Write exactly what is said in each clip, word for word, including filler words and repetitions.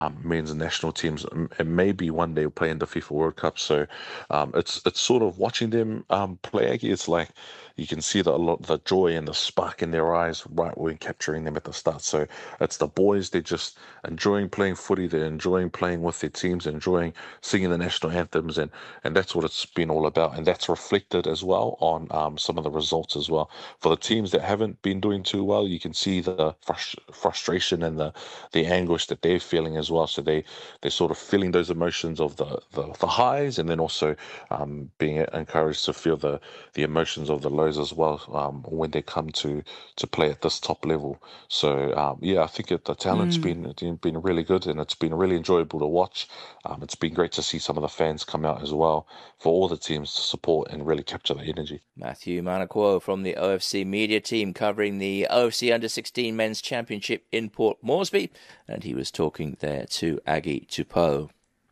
um, men's national teams, um, and maybe one day play in the FIFA World Cup. So um, it's it's sort of watching them um, play. It's like you can see the a lot the joy and the spark in their eyes right when capturing them at the start. So it's the boys, they're just enjoying playing footy, they're enjoying playing with their teams, enjoying singing the national anthems, and and that's what it's been all about. And that's reflected as well on um, some of the results as well. For the teams that haven't been doing too well, you can see the frus- frustration and the the anguish that they're feeling as well. So they they're sort of feeling those emotions of the the, the highs, and then also um, being encouraged to feel the the emotions of the lows as well um, when they come to to play at this top level. So um, yeah, I think it, the talent's Mm. been been really good, and it's been really enjoyable to watch. Um, it's been great to see some of the fans come out as well for all the teams to support and really capture the energy. Matthew Manakwo from the O F C media team covering the O F C Under sixteen Men's Championship in Port Moresby, and he was talking there to Aggie Tupou.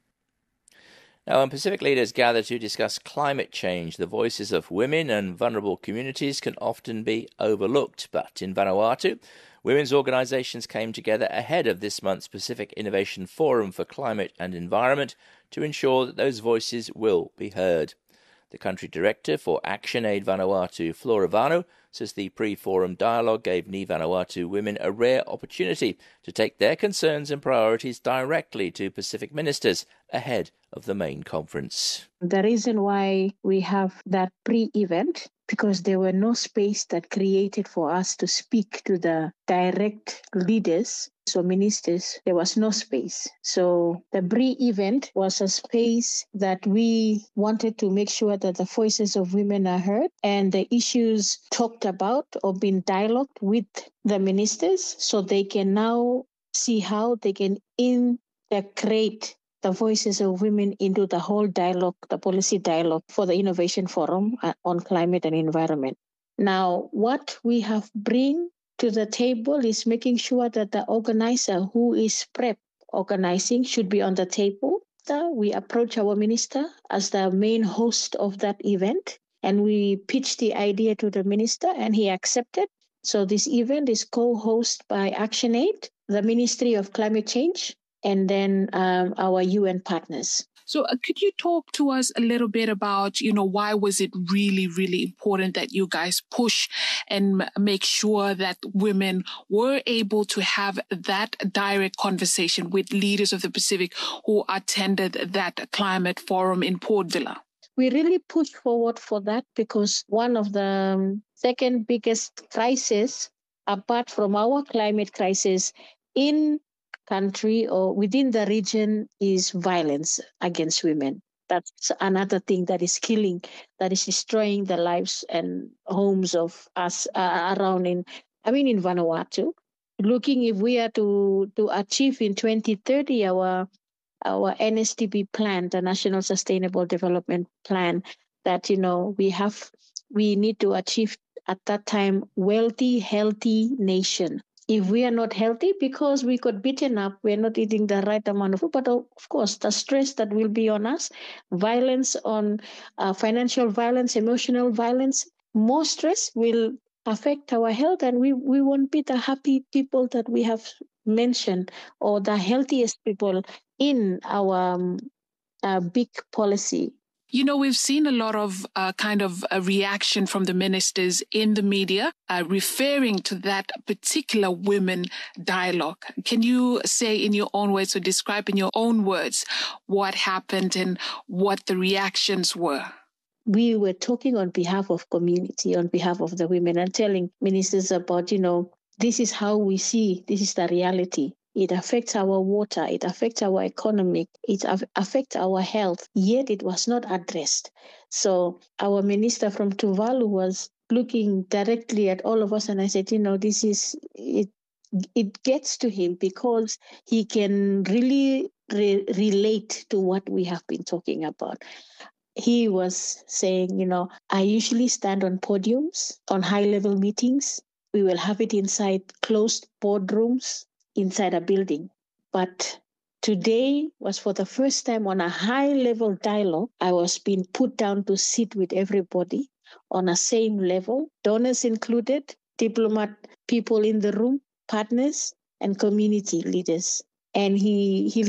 Now, when Pacific leaders gather to discuss climate change, the voices of women and vulnerable communities can often be overlooked. But in Vanuatu, women's organisations came together ahead of this month's Pacific Innovation Forum for Climate and Environment to ensure that those voices will be heard. The country director for ActionAid Vanuatu, Flora Vanu, says the pre-forum dialogue gave Ni Vanuatu women a rare opportunity to take their concerns and priorities directly to Pacific ministers ahead of the main conference. The reason why we have that pre-event, because there were no space that created for us to speak to the direct leaders, so ministers, there was no space. So the pre-event was a space that we wanted to make sure that the voices of women are heard and the issues talked about or been dialogued with the ministers, so they can now see how they can integrate the voices of women into the whole dialogue, the policy dialogue for the Innovation Forum on Climate and Environment. Now, what we have bring to the table is making sure that the organizer who is PrEP organizing should be on the table. We approach our minister as the main host of that event, and we pitched the idea to the minister, and he accepted. So this event is co-hosted by ActionAid, the Ministry of Climate Change, and then um, our U N partners. So uh, could you talk to us a little bit about, you know, why was it really, really important that you guys push and m- make sure that women were able to have that direct conversation with leaders of the Pacific who attended that climate forum in Port Vila? We really pushed forward for that because one of the um, second biggest crises, apart from our climate crisis in country or within the region, is violence against women. That's another thing that is killing, that is destroying the lives and homes of us uh, around in, I mean, in Vanuatu. Looking if we are to, to achieve in twenty thirty our our N S D P plan, the National Sustainable Development Plan, that, you know, we have, we need to achieve at that time, wealthy, healthy nation. If we are not healthy because we got beaten up, we're not eating the right amount of food, but of course, the stress that will be on us, violence on uh, financial violence, emotional violence, more stress will affect our health, and we, we won't be the happy people that we have mentioned or the healthiest people in our um, uh, big policy. You know, we've seen a lot of uh, kind of a reaction from the ministers in the media uh, referring to that particular women dialogue. Can you say in your own words or describe in your own words what happened and what the reactions were? We were talking on behalf of community, on behalf of the women, and telling ministers about, you know, this is how we see, this is the reality. It affects our water, it affects our economy, it affects our health, yet it was not addressed. So our minister from Tuvalu was looking directly at all of us, and I said, you know, this is, it it gets to him because he can really re- relate to what we have been talking about. He was saying, you know, I usually stand on podiums, on high-level meetings. We will have it inside closed boardrooms, inside a building. But today was for the first time on a high-level dialogue. I was being put down to sit with everybody on a same level, donors included, diplomat people in the room, partners, and community leaders. and he he